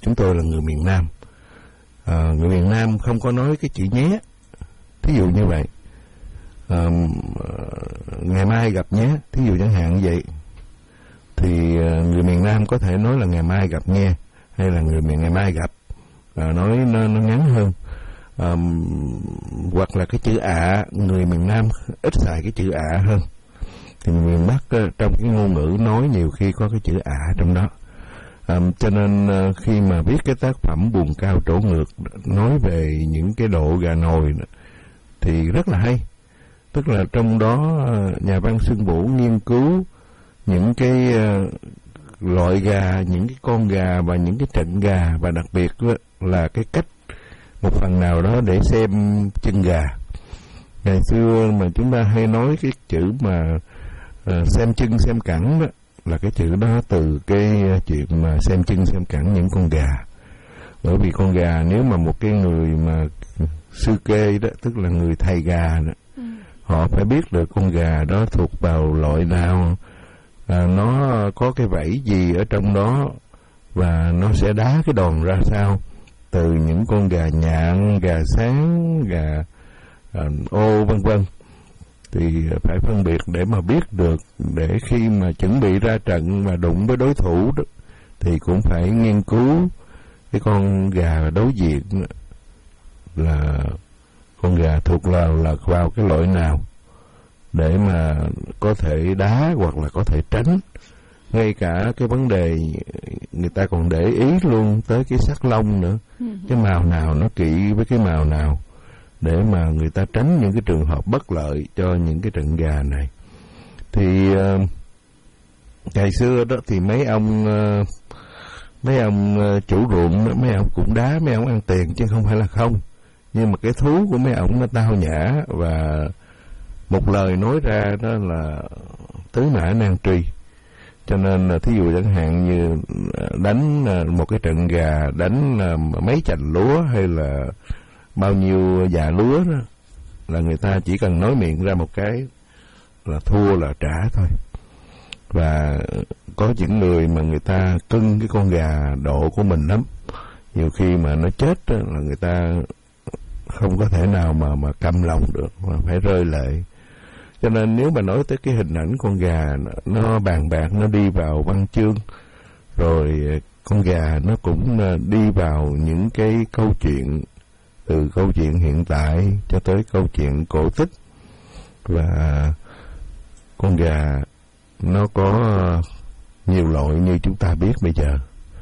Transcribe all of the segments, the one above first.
chúng tôi là người miền Nam. Người miền Nam không có nói cái chữ nhé. Thí dụ như vậy, ngày mai gặp nhé, thí dụ chẳng hạn như vậy, thì người miền Nam có thể nói là ngày mai gặp nghe, hay là người miền ngày mai gặp, nói nó ngắn hơn. Hoặc là cái chữ ạ, người miền Nam ít xài cái chữ ạ hơn, thì người miền Bắc trong cái ngôn ngữ nói nhiều khi có cái chữ ạ trong đó. Cho nên khi mà viết cái tác phẩm Buồn Cao Trổ Ngược nói về những cái độ gà nồi thì rất là hay. Tức là trong đó nhà văn Xuân Vũ nghiên cứu những cái loại gà, những cái con gà và những cái trận gà, và đặc biệt là cái cách một phần nào đó để xem chân gà. Ngày xưa mà chúng ta hay nói cái chữ mà xem chân xem cẳng đó, là cái chữ đó từ cái chuyện mà xem chân xem cẳng những con gà. Bởi vì con gà, nếu mà một cái người mà sư kê đó, tức là người thầy gà đó, họ phải biết được con gà đó thuộc vào loại nào, nó có cái vảy gì ở trong đó, và nó sẽ đá cái đòn ra sao, từ những con gà nhạn, gà sáng, gà ô vân vân. Thì phải phân biệt để mà biết được, để khi mà chuẩn bị ra trận mà đụng với đối thủ đó, thì cũng phải nghiên cứu cái con gà đối diện là con gà thuộc là vào cái loại nào, để mà có thể đá hoặc là có thể tránh. Ngay cả cái vấn đề người ta còn để ý luôn tới cái sắc lông nữa, cái màu nào nó kỵ với cái màu nào, để mà người ta tránh những cái trường hợp bất lợi cho những cái trận gà này. Thì ngày xưa đó thì mấy ông chủ ruộng đó, mấy ông cũng đá, mấy ông ăn tiền chứ không phải là không. Nhưng mà cái thú của mấy ông nó tao nhã, và một lời nói ra đó là tứ mã nan truy. Cho nên là thí dụ chẳng hạn như đánh một cái trận gà, đánh mấy chành lúa hay là bao nhiêu dạ lúa đó, là người ta chỉ cần nói miệng ra một cái là thua là trả thôi. Và có những người mà người ta cưng cái con gà độ của mình lắm, nhiều khi mà nó chết đó, là người ta không có thể nào mà câm lòng được, mà phải rơi lệ. Cho nên nếu mà nói tới cái hình ảnh con gà, nó bàn bạc, nó đi vào văn chương, rồi con gà nó cũng đi vào những cái câu chuyện, từ câu chuyện hiện tại cho tới câu chuyện cổ tích. Và con gà nó có nhiều loại như chúng ta biết bây giờ.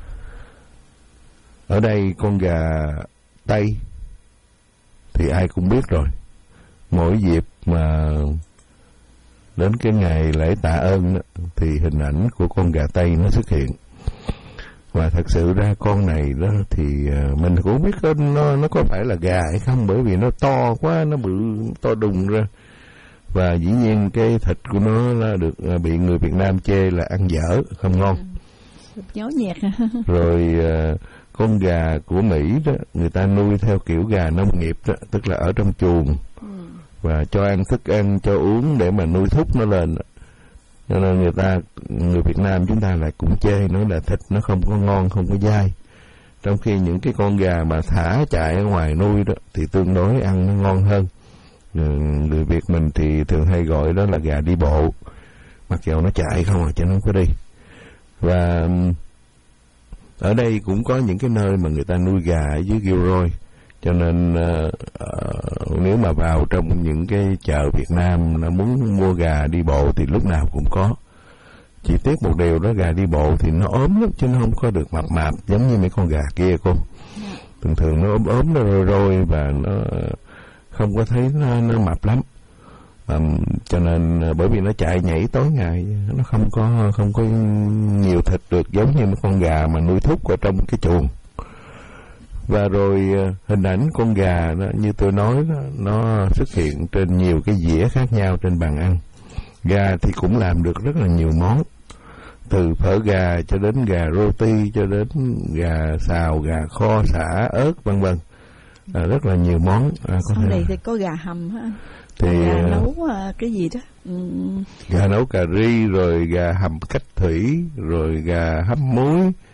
Ở đây con gà Tây thì ai cũng biết rồi. Mỗi dịp mà đến cái ngày lễ tạ ơn đó, thì hình ảnh của con gà Tây nó xuất hiện. Và thật sự ra con này đó thì mình cũng biết nó có phải là gà hay không, bởi vì nó to quá, nó bự to đùng ra. Và dĩ nhiên cái thịt của nó là được bị người Việt Nam chê là ăn dở, không ngon. Nhó nhẹt. Rồi con gà của Mỹ đó, người ta nuôi theo kiểu gà nông nghiệp đó, tức là ở trong chuồng và cho ăn thức ăn, cho uống để mà nuôi thúc nó lên. Cho nên người Việt Nam chúng ta lại cũng chê, nói là thịt nó không có ngon, không có dai. Trong khi những cái con gà mà thả chạy ở ngoài nuôi đó thì tương đối ăn nó ngon hơn. Người Việt mình thì thường hay gọi đó là gà đi bộ, mặc dù nó chạy không chứ nó không có đi. Và ở đây cũng có những cái nơi mà người ta nuôi gà ở dưới Gilroy, cho nên nếu mà vào trong những cái chợ Việt Nam nó muốn mua gà đi bộ thì lúc nào cũng có. Chỉ tiếc một điều đó, gà đi bộ thì nó ốm lắm, chứ nó không có được mập mạp giống như mấy con gà kia cô. Thường nó ốm nó rôi rôi và nó không có thấy nó mập lắm. Cho nên bởi vì nó chạy nhảy tối ngày, nó không có nhiều thịt được giống như mấy con gà mà nuôi thúc ở trong cái chuồng. Và rồi hình ảnh con gà đó, như tôi nói đó, nó xuất hiện trên nhiều cái dĩa khác nhau trên bàn ăn. Gà thì cũng làm được rất là nhiều món, từ phở gà cho đến gà roti, cho đến gà xào, gà kho, sả, ớt vân vân. Rất là nhiều món. Có này thì có gà hầm hả? Thì gà nấu cái gì đó? Gà nấu cà ri, rồi gà hầm cách thủy, rồi gà hấp muối,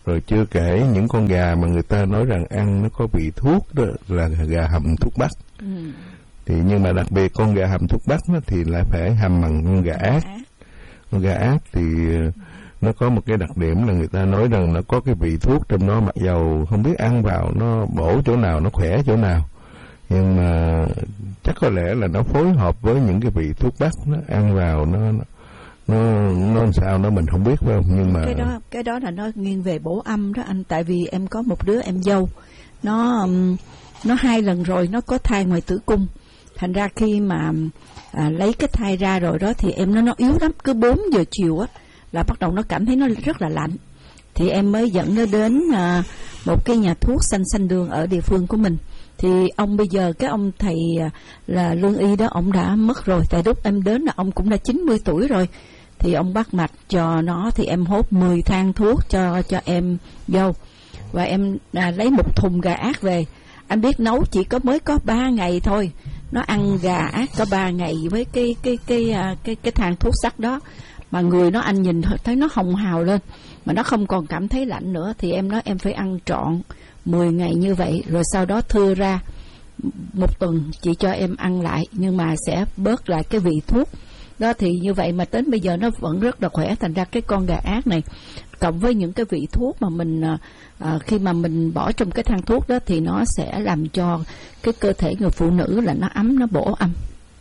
Rồi chưa kể những con gà mà người ta nói rằng ăn nó có vị thuốc đó là gà hầm thuốc bắc. Thì nhưng mà đặc biệt con gà hầm thuốc bắc đó, thì lại phải hầm bằng con gà ác. Con gà ác thì nó có một cái đặc điểm là người ta nói rằng nó có cái vị thuốc trong nó, mặc dầu không biết ăn vào nó bổ chỗ nào, nó khỏe chỗ nào, nhưng mà chắc có lẽ là nó phối hợp với những cái vị thuốc bắc, nó ăn vào nó làm sao nó mình không biết, phải không? Nhưng mà cái đó là nó nghiêng về bổ âm đó anh. Tại vì em có một đứa em dâu, nó 2 lần rồi nó có thai ngoài tử cung. Thành ra khi mà lấy cái thai ra rồi đó thì em nó yếu lắm, cứ 4 giờ chiều á là bắt đầu nó cảm thấy nó rất là lạnh. Thì em mới dẫn nó đến một cái nhà thuốc xanh đường ở địa phương của mình. Thì ông bây giờ cái ông thầy là lương y đó, ông đã mất rồi. Tại lúc em đến là ông cũng đã 90 tuổi rồi. Thì ông bắt mạch cho nó, thì em hốt 10 thang thuốc cho em dâu. Và em lấy một thùng gà ác về. Anh biết nấu chỉ mới có 3 ngày thôi. Nó ăn gà ác có 3 ngày với cái thang thuốc sắc đó. Mà người nó anh nhìn thấy nó hồng hào lên, mà nó không còn cảm thấy lạnh nữa. Thì em nói em phải ăn trọn 10 ngày như vậy, rồi sau đó thưa ra 1 tuần chị cho em ăn lại, nhưng mà sẽ bớt lại cái vị thuốc đó. Thì như vậy mà đến bây giờ nó vẫn rất là khỏe. Thành ra cái con gà ác này cộng với những cái vị thuốc mà mình khi mà mình bỏ trong cái thang thuốc đó thì nó sẽ làm cho cái cơ thể người phụ nữ là nó ấm, nó bổ âm.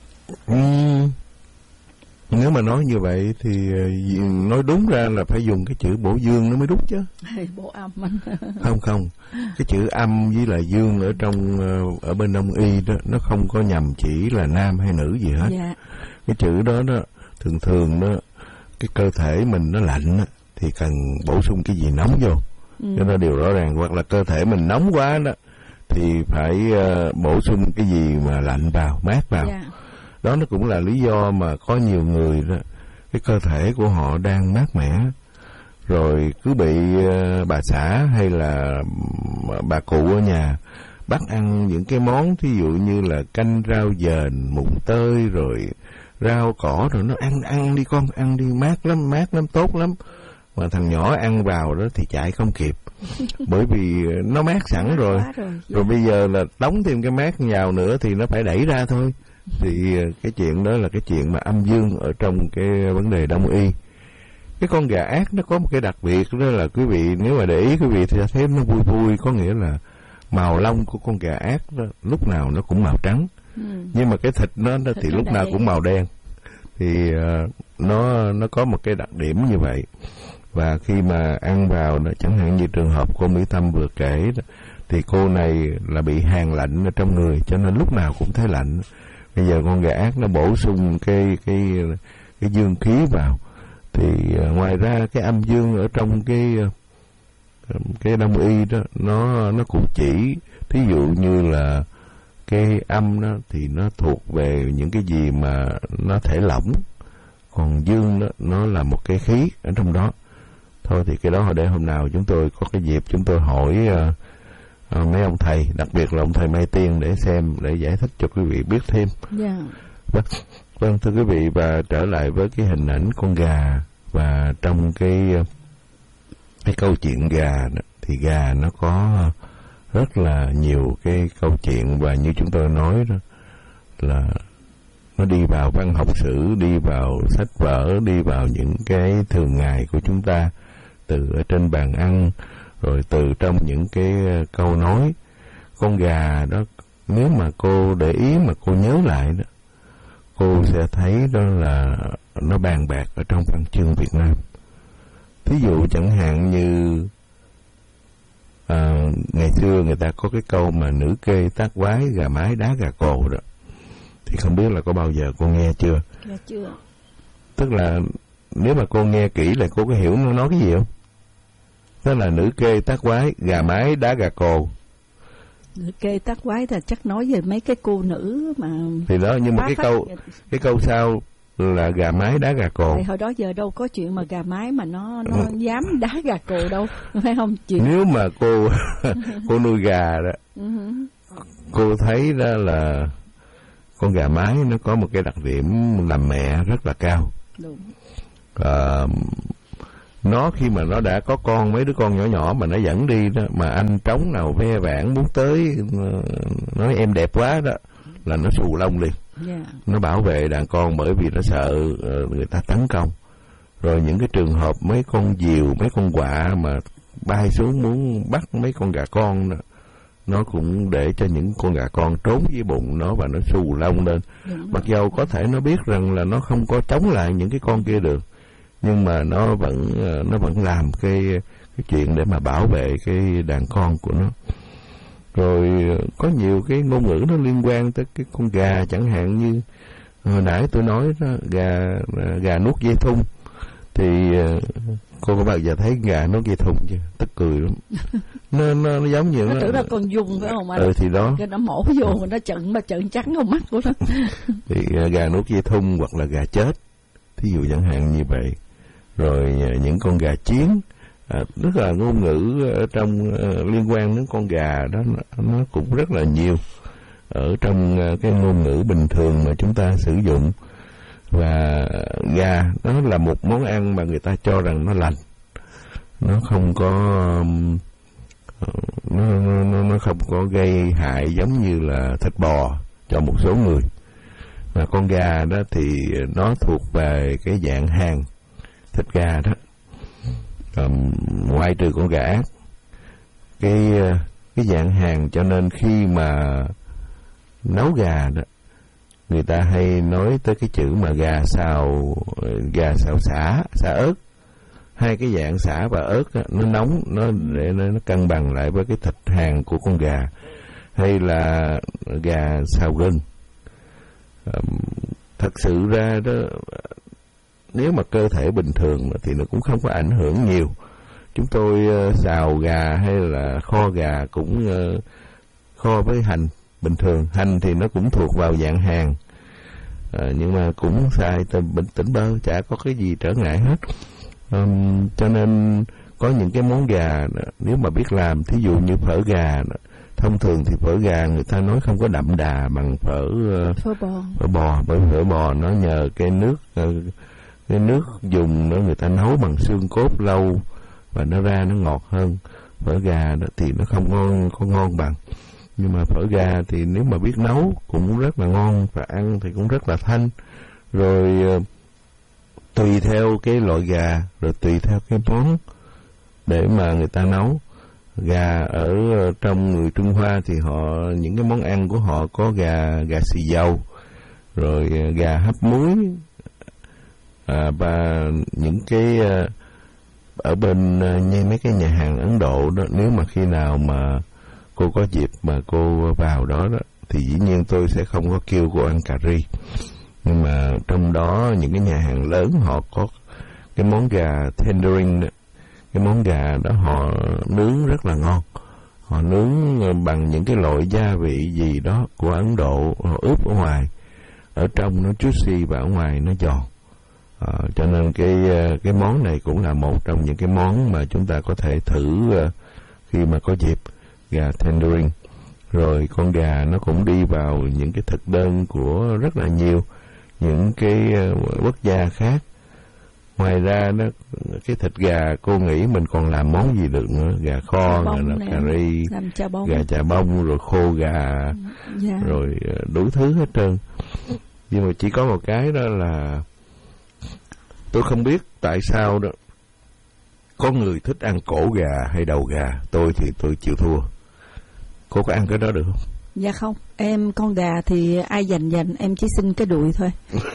Nếu mà nói như vậy thì nói đúng ra là phải dùng cái chữ bổ dương nó mới đúng chứ. Bổ âm anh. Không, cái chữ âm với là dương ở trong ở bên Đông y đó, nó không có nhằm chỉ là nam hay nữ gì hết. Dạ. Cái chữ đó thường đó, cái cơ thể mình nó lạnh đó, thì cần bổ sung cái gì nóng vô. Cho nó điều rõ ràng. Hoặc là cơ thể mình nóng quá đó thì phải bổ sung cái gì mà lạnh vào, mát vào. Dạ. Đó nó cũng là lý do mà có nhiều người đó, cái cơ thể của họ đang mát mẻ, rồi cứ bị bà xã hay là bà cụ ở nhà bắt ăn những cái món thí dụ như là canh rau dền, mùng tơi, rồi rau cỏ, rồi nó ăn đi con, ăn đi, mát lắm, tốt lắm. Mà thằng nhỏ ăn vào đó thì chạy không kịp, bởi vì nó mát sẵn rồi. Rồi bây giờ là đóng thêm cái mát vào nữa thì nó phải đẩy ra thôi. Thì cái chuyện đó là cái chuyện mà âm dương ở trong cái vấn đề Đông y. Cái con gà ác nó có một cái đặc biệt đó là quý vị nếu mà để ý quý vị thì thấy nó vui, có nghĩa là màu lông của con gà ác đó, lúc nào nó cũng màu trắng. Nhưng mà cái thịt nó thì lúc nào cũng màu đen. Thì nó có một cái đặc điểm như vậy. Và khi mà ăn vào đó, chẳng hạn như trường hợp cô Mỹ Tâm vừa kể đó, thì cô này là bị hàn lạnh ở trong người, cho nên lúc nào cũng thấy lạnh. Bây giờ con gà ác nó bổ sung cái dương khí vào. Thì ngoài ra cái âm dương ở trong cái Đông y đó nó cũng chỉ, thí dụ như là cái âm đó thì nó thuộc về những cái gì mà nó thể lỏng, còn dương đó nó là một cái khí ở trong đó. Thôi thì cái đó để hôm nào chúng tôi có cái dịp chúng tôi hỏi mấy ông thầy, đặc biệt là ông thầy Mai Tiên để giải thích cho quý vị biết thêm. Vâng, thưa quý vị, và trở lại với cái hình ảnh con gà, và trong cái câu chuyện gà đó, thì gà nó có rất là nhiều cái câu chuyện, và như chúng tôi nói đó là nó đi vào văn học sử, đi vào sách vở, đi vào những cái thường ngày của chúng ta, từ ở trên bàn ăn, rồi từ trong những cái câu nói. Con gà đó, nếu mà cô để ý mà cô nhớ lại đó, cô sẽ thấy đó là nó bàn bạc ở trong văn chương Việt Nam. Thí dụ chẳng hạn như ngày xưa người ta có cái câu mà nữ kê tác quái, gà mái đá gà cồ đó, thì không biết là có bao giờ cô nghe chưa? Dạ chưa. Tức là nếu mà cô nghe kỹ là cô có hiểu nó nói cái gì không? Đó là nữ kê tác quái, gà mái đá gà cồ. Nữ kê tác quái là chắc nói về mấy cái cô nữ mà thì đó, nhưng mà cái câu sau là gà mái đá gà cồ. Hồi đó giờ đâu có chuyện mà gà mái mà nó dám đá gà cồ đâu, phải không chị? Nếu mà cô nuôi gà đó, cô thấy đó là con gà mái nó có một cái đặc điểm làm mẹ rất là cao. Đúng. Nó khi mà nó đã có con, mấy đứa con nhỏ nhỏ mà nó dẫn đi đó, mà anh trống nào ve vãn muốn tới nói em đẹp quá đó, là nó xù lông liền. Nó bảo vệ đàn con bởi vì nó sợ người ta tấn công. Rồi những cái trường hợp mấy con diều, mấy con quạ mà bay xuống muốn bắt mấy con gà con đó, nó cũng để cho những con gà con trốn dưới bụng nó và nó xù lông lên. Mặc dầu có thể nó biết rằng là nó không có chống lại những cái con kia được, nhưng mà nó vẫn làm cái chuyện để mà bảo vệ cái đàn con của nó. Rồi có nhiều cái ngôn ngữ nó liên quan tới cái con gà, chẳng hạn như hồi nãy tôi nói đó, gà nuốt dây thun. Thì cô có bao giờ thấy gà nuốt dây thun chưa? Tức cười lắm. Nó giống như nó tưởng là con dung phải không anh? Thì đó. Cái nó mổ vô mà nó trợn trắng con mắt của nó. Thì gà nuốt dây thun hoặc là gà chết, thí dụ chẳng hạn như vậy. Rồi những con gà chiến, tức là ngôn ngữ ở trong liên quan đến con gà đó, nó cũng rất là nhiều ở trong cái ngôn ngữ bình thường mà chúng ta sử dụng. Và gà nó là một món ăn mà người ta cho rằng nó lành, nó không có nó không có gây hại giống như là thịt bò cho một số người. Và con gà đó thì nó thuộc về cái dạng hàng thịt gà đó, ngoại trừ con gà ác, cái dạng hàng. Cho nên khi mà nấu gà đó, người ta hay nói tới cái chữ mà gà xào xả ớt. Hai cái dạng xả và ớt đó, nó nóng, nó để nó cân bằng lại với cái thịt hàng của con gà. Hay là gà xào gừng. Thật sự ra đó, nếu mà cơ thể bình thường thì nó cũng không có ảnh hưởng nhiều. Chúng tôi xào gà hay là kho gà cũng kho với hành bình thường. Hành thì nó cũng thuộc vào dạng hàng, nhưng mà cũng xài tỉnh bơ, chả có cái gì trở ngại hết. Cho nên có những cái món gà nếu mà biết làm, thí dụ như phở gà, thông thường thì phở gà người ta nói không có đậm đà bằng phở bò, bởi phở bò nó nhờ cái nước dùng đó, người ta nấu bằng xương cốt lâu và nó ra nó ngọt hơn. Phở gà đó thì nó không ngon bằng. Nhưng mà phở gà thì nếu mà biết nấu cũng rất là ngon, và ăn thì cũng rất là thanh. Rồi tùy theo cái loại gà, rồi tùy theo cái món để mà người ta nấu. Gà ở trong người Trung Hoa thì những cái món ăn của họ có gà xì dầu, rồi gà hấp muối, và những cái ở bên như mấy cái nhà hàng Ấn Độ đó, nếu mà khi nào mà cô có dịp mà cô vào đó thì dĩ nhiên tôi sẽ không có kêu cô ăn cà ri. Nhưng mà trong đó những cái nhà hàng lớn họ có cái món gà tendering đó. Cái món gà đó họ nướng rất là ngon. Họ nướng bằng những cái loại gia vị gì đó của Ấn Độ, họ ướp ở ngoài, ở trong nó juicy và ở ngoài nó giòn. Cho nên cái món này cũng là một trong những cái món mà chúng ta có thể thử khi mà có dịp, gà tendering. Rồi con gà nó cũng đi vào những cái thực đơn của rất là nhiều những cái quốc gia khác. Ngoài ra đó, cái thịt gà cô nghĩ mình còn làm món gì được nữa? Gà kho, gà cà ri, gà chà bông, rồi khô gà, rồi đủ thứ hết trơn. Nhưng mà chỉ có một cái đó là tôi không biết tại sao đó, có người thích ăn cổ gà hay đầu gà. Tôi thì tôi chịu thua. Cô có ăn cái đó được không? Dạ không, em con gà thì ai dành em chỉ xin cái đùi thôi.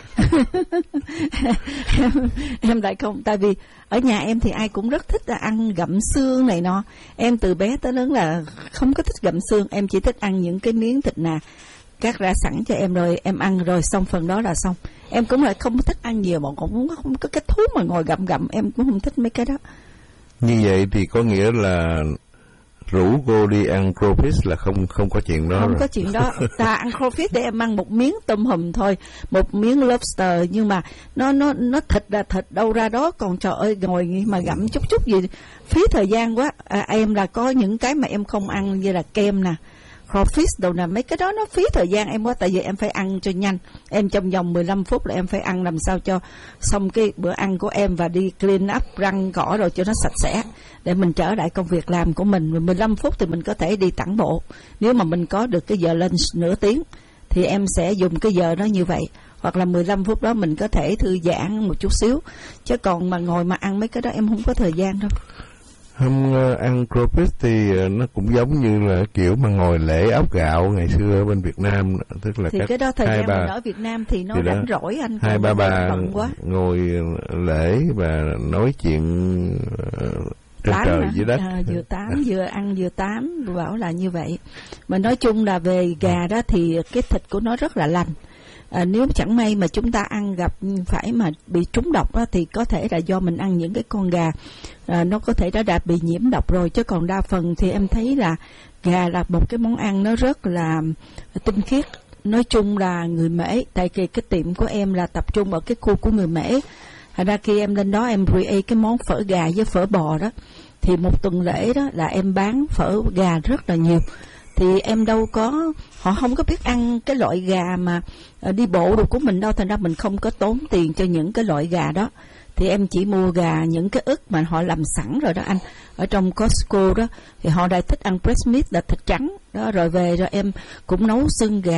em lại không, tại vì ở nhà em thì ai cũng rất thích là ăn gặm xương này nọ. Em từ bé tới lớn là không có thích gặm xương, em chỉ thích ăn những cái miếng thịt nà cắt ra sẵn cho em, rồi em ăn rồi xong phần đó là xong. Em cũng lại không thích ăn nhiều, mà cũng không có cái thú mà ngồi gặm, em cũng không thích mấy cái đó. Như vậy thì có nghĩa là rủ cô đi ăn crawfish là không có chuyện đó. Không rồi. Có chuyện đó. Ta ăn crawfish để em ăn một miếng tôm hùm thôi, một miếng lobster, nhưng mà nó thịt là thịt đâu ra đó, còn trời ơi ngồi mà gặm chút gì phí thời gian quá. Em là có những cái mà em không ăn, như là kem nè, crawfish đâu nè, mấy cái đó nó phí thời gian em quá, tại vì em phải ăn cho nhanh. Em trong vòng 15 phút là em phải ăn làm sao cho xong cái bữa ăn của em và đi clean up răng cỏ rồi cho nó sạch sẽ để mình trở lại công việc làm của mình. 15 phút thì mình có thể đi tản bộ. Nếu mà mình có được cái giờ lunch nửa tiếng thì em sẽ dùng cái giờ đó như vậy. Hoặc là 15 phút đó mình có thể thư giãn một chút xíu. Chứ còn mà ngồi mà ăn mấy cái đó em không có thời gian đâu. Hôm ăn crawfish thì nó cũng giống như là kiểu mà ngồi lễ áo gạo ngày xưa ở bên Việt Nam, tức là thì cái đó thời gian mình ở Việt Nam thì nó rảnh rỗi anh. Hai ba bà ngồi lễ và nói chuyện trên trời dưới đất, vừa tám vừa ăn vừa tám, bảo là như vậy. Mà nói chung là về gà đó thì cái thịt của nó rất là lành. Nếu chẳng may mà chúng ta ăn gặp phải mà bị trúng độc đó, thì có thể là do mình ăn những cái con gà nó có thể đã bị nhiễm độc rồi, chứ còn đa phần thì em thấy là gà là một cái món ăn nó rất là tinh khiết. Nói chung là người Mễ, tại vì cái tiệm của em là tập trung ở cái khu của người Mễ, thành ra khi em lên đó em create cái món phở gà với phở bò đó, thì một tuần lễ đó là em bán phở gà rất là nhiều. Thì em đâu có, họ không có biết ăn cái loại gà mà đi bộ đồ của mình đâu, thành ra mình không có tốn tiền cho những cái loại gà đó. Thì em chỉ mua gà những cái ức mà họ làm sẵn rồi đó anh, ở trong Costco đó, thì họ đã thích ăn breast meat là thịt trắng đó, rồi về rồi em cũng nấu xương gà,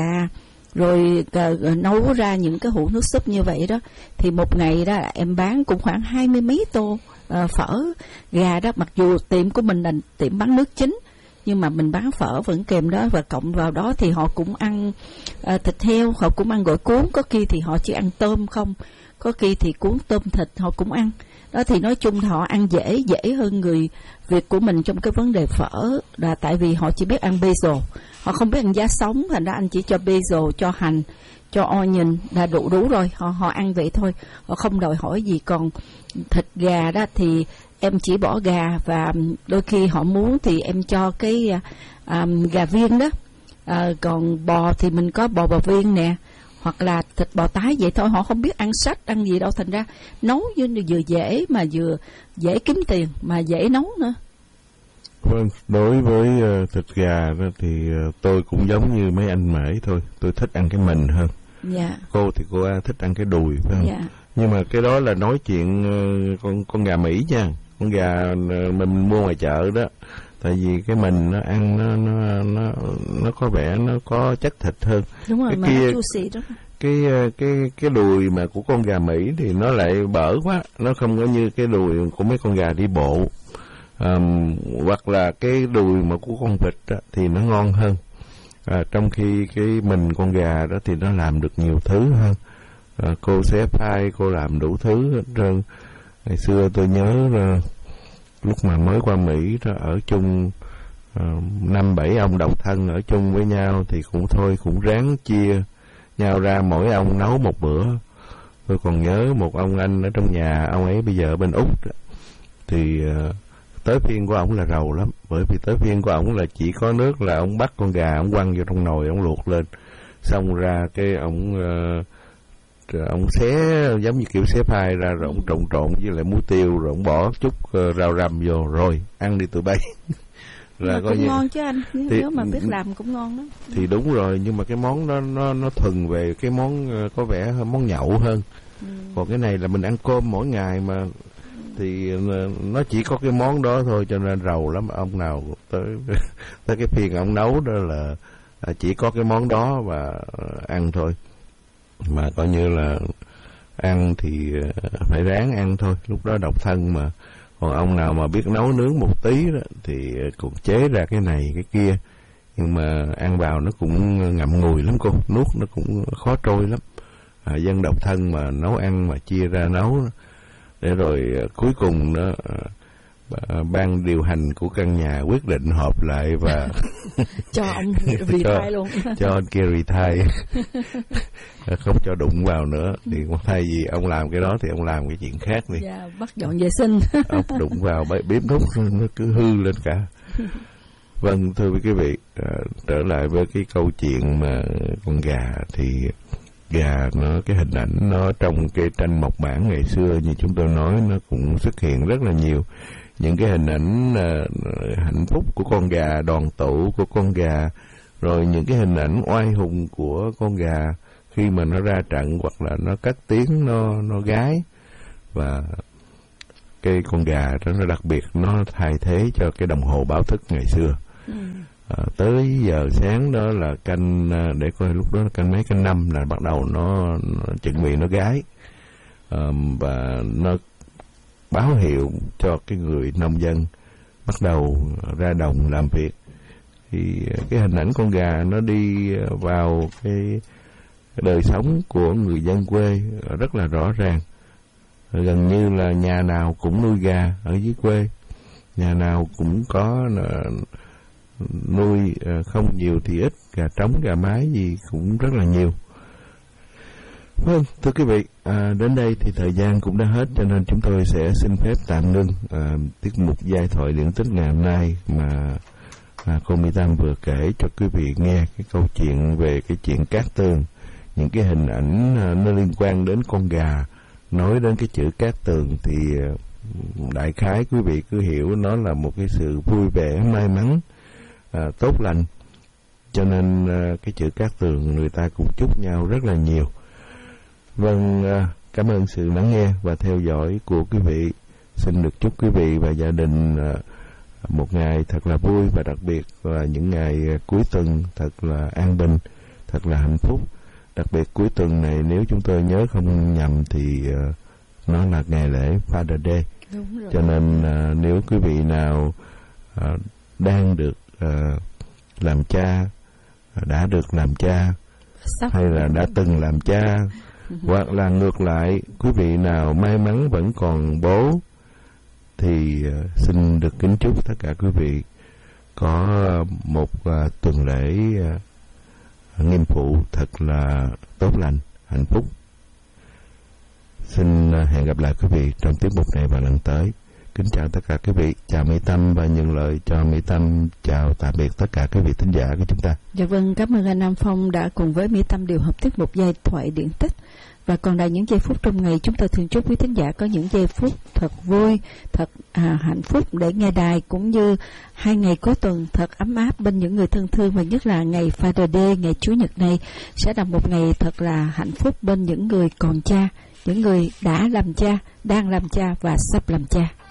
rồi nấu ra những cái hũ nước súp như vậy đó. Thì một ngày đó em bán cũng khoảng 20 mấy tô phở gà đó, mặc dù tiệm của mình là tiệm bán nước chính, nhưng mà mình bán phở vẫn kèm đó, và cộng vào đó thì họ cũng ăn thịt heo, họ cũng ăn gỏi cuốn, có khi thì họ chỉ ăn tôm không, có khi thì cuốn tôm thịt họ cũng ăn đó. Thì nói chung họ ăn dễ hơn người Việt của mình trong cái vấn đề phở, là tại vì họ chỉ biết ăn basil, họ không biết ăn giá sống, thành ra anh chỉ cho basil, cho hành, cho onion là đủ rồi, họ ăn vậy thôi, họ không đòi hỏi gì. Còn thịt gà đó thì em chỉ bỏ gà, và đôi khi họ muốn thì em cho cái gà viên đó. Còn bò thì mình có bò viên nè, hoặc là thịt bò tái vậy thôi. Họ không biết ăn sách ăn gì đâu, thành ra nấu vừa dễ mà vừa dễ kiếm tiền mà dễ nấu nữa. Vâng, đối với thịt gà đó thì tôi cũng giống như mấy anh Mễ thôi, tôi thích ăn cái mình hơn. Dạ. Cô thì cô thích ăn cái đùi, phải không? Dạ. Nhưng mà cái đó là nói chuyện con gà Mỹ nha, con gà mình mua ngoài chợ đó. Tại vì cái mình nó ăn nó có vẻ nó có chất thịt hơn. Đúng rồi, cái mà kia, nó juicy đó. Cái đùi mà của con gà Mỹ thì nó lại bở quá, nó không có như cái đùi của mấy con gà đi bộ. Hoặc là cái đùi mà của con vịt đó, thì nó ngon hơn. Trong khi cái mình con gà đó thì nó làm được nhiều thứ hơn. Cô xé phai, cô làm đủ thứ hết trơn. Ngày xưa tôi nhớ lúc mà mới qua Mỹ đó, ở chung 5-7 ông độc thân ở chung với nhau thì cũng ráng chia nhau ra, mỗi ông nấu một bữa. Tôi còn nhớ một ông anh ở trong nhà, ông ấy bây giờ ở bên Úc đó, thì tới phiên của ổng là rầu lắm, bởi vì tới phiên của ổng là chỉ có nước là ông bắt con gà, ông quăng vô trong nồi, ông luộc lên, xong ra cái ông xé giống như kiểu xé phai ra, rồi ông trộn với lại muối tiêu, rồi ông bỏ chút rau răm vô, rồi ăn đi tụi bay. Là cũng như ngon chứ anh, nếu mà biết làm cũng ngon lắm. Thì đúng rồi, nhưng mà cái món đó nó thuần về cái món có vẻ món nhậu hơn. Còn cái này là mình ăn cơm mỗi ngày mà, thì nó chỉ có cái món đó thôi, cho nên rầu lắm. Ông nào tới cái phiên ông nấu đó là chỉ có cái món đó và ăn thôi. Mà coi như là ăn thì phải ráng ăn thôi, lúc đó độc thân mà. Còn ông nào mà biết nấu nướng một tí đó thì cũng chế ra cái này cái kia, nhưng mà ăn vào nó cũng ngậm ngùi lắm cô, nuốt nó cũng khó trôi lắm. Dân độc thân mà nấu ăn mà chia ra nấu, để rồi cuối cùng đó ban điều hành của căn nhà quyết định họp lại và cho ông retire luôn, cho anh kia retire, không cho đụng vào nữa. Thì thay vì ông làm cái đó thì ông làm cái chuyện khác đi. Dạ, bắt dọn vệ sinh. Ông đụng vào bếp nút nó cứ hư lên cả. Vâng, thưa quý vị, trở lại với cái câu chuyện mà con gà, thì gà nó, cái hình ảnh nó trong cái tranh mộc bản ngày xưa như chúng tôi nói, nó cũng xuất hiện rất là nhiều những cái hình ảnh hạnh phúc của con gà, đoàn tụ của con gà, Rồi những cái hình ảnh oai hùng của con gà khi mà nó ra trận hoặc là nó cất tiếng nó gái, và cái con gà đó nó đặc biệt, nó thay thế cho cái đồng hồ báo thức ngày xưa. Tới giờ sáng đó là canh, để coi lúc đó là canh mấy, canh 5 là bắt đầu nó chuẩn bị nó gái, và nó báo hiệu cho cái người nông dân bắt đầu ra đồng làm việc. Thì cái hình ảnh con gà nó đi vào cái đời sống của người dân quê rất là rõ ràng. Gần như là nhà nào cũng nuôi gà ở dưới quê, nhà nào cũng có nuôi, không nhiều thì ít, gà trống, gà mái gì cũng rất là nhiều. Vâng, thưa quý vị, đến đây thì thời gian cũng đã hết, cho nên chúng tôi sẽ xin phép tạm ngưng tiết mục Giai thoại điển tích ngày hôm nay mà cô Mỹ Tâm vừa kể cho quý vị nghe cái câu chuyện về cái chuyện Cát Tường, những cái hình ảnh nó liên quan đến con gà. Nói đến cái chữ Cát Tường thì đại khái quý vị cứ hiểu nó là một cái sự vui vẻ, may mắn, tốt lành. Cho nên cái chữ Cát Tường người ta cũng chúc nhau rất là nhiều. Vâng, cảm ơn sự lắng nghe và theo dõi của quý vị. Xin được chúc quý vị và gia đình một ngày thật là vui, và đặc biệt là những ngày cuối tuần thật là an bình, thật là hạnh phúc. Đặc biệt cuối tuần này, nếu chúng tôi nhớ không nhầm thì nó là ngày lễ Father Day. Đúng rồi. Cho nên nếu quý vị nào đang được làm cha, đã được làm cha, hay là đã từng làm cha, hoặc là ngược lại, quý vị nào may mắn vẫn còn bố, thì xin được kính chúc tất cả quý vị có một tuần lễ nghiêm phụ thật là tốt lành, hạnh phúc. Xin hẹn gặp lại quý vị trong tiết mục này vào lần tới. Kính chào tất cả quý vị, chào Mỹ Tâm, và nhận lời cho Mỹ Tâm chào tạm biệt tất cả quý vị thính giả của chúng ta. Dạ vâng, cảm ơn anh Nam Phong đã cùng với Mỹ Tâm điều hợp tiết mục Giai thoại điển tích. Và còn là những giây phút trong ngày, chúng tôi thường chúc quý thính giả có những giây phút thật vui, thật hạnh phúc để nghe đài, cũng như 2 ngày cuối tuần thật ấm áp bên những người thân thương, và nhất là ngày Father Day, ngày Chúa Nhật này sẽ là một ngày thật là hạnh phúc bên những người còn cha, những người đã làm cha, đang làm cha và sắp làm cha.